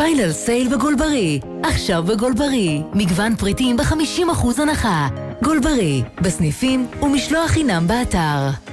פיינל סייל בגולברי. עכשיו בגולברי. מגוון פריטים ב-50% הנחה. גולברי, בסניפים ומשלוח חינם באתר.